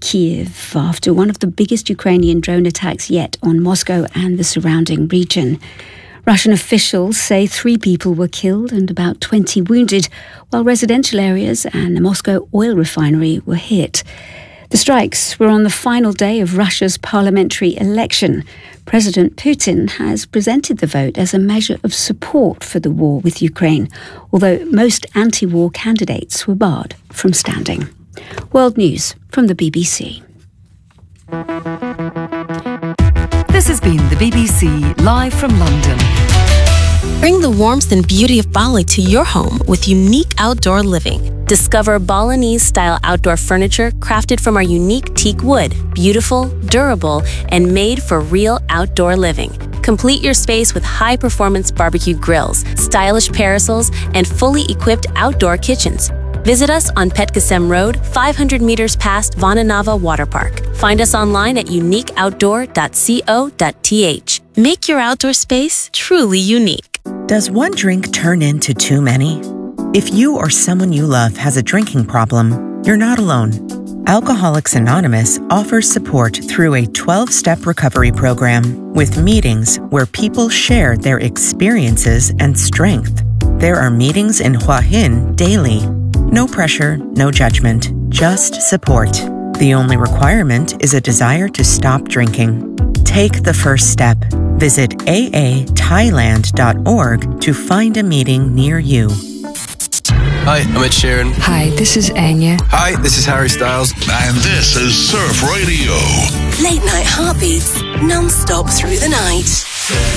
Kyiv after one of the biggest Ukrainian drone attacks yet on Moscow and the surrounding region. Russian officials say 3 people were killed and about 20 wounded, while residential areas and the Moscow oil refinery were hit. The strikes were on the final day of Russia's parliamentary election. President Putin has presented the vote as a measure of support for the war with Ukraine, although most anti-war candidates were barred from standing. World News from the BBC. This has been the BBC live from London. Bring the warmth and beauty of Bali to your home with unique outdoor living. Discover Balinese-style outdoor furniture crafted from our unique teak wood, beautiful, durable, and made for real outdoor living. Complete your space with high-performance barbecue grills, stylish parasols, and fully equipped outdoor kitchens. Visit us on Petgasem Road, 500 meters past Vananava Water Park. Find us online at uniqueoutdoor.co.th. Make your outdoor space truly unique. Does one drink turn into too many? If you or someone you love has a drinking problem, you're not alone. Alcoholics Anonymous offers support through a 12-step recovery program with meetings where people share their experiences and strength. There are meetings in Hua Hin daily. No pressure, no judgment, just support. The only requirement is a desire to stop drinking. Take the first step. Visit aathailand.org to find a meeting near you. Hi, I'm Ed Sheeran. Hi, this is Anya. Hi, this is Harry Styles. And this is Surf Radio. Late night heartbeats, non-stop through the night.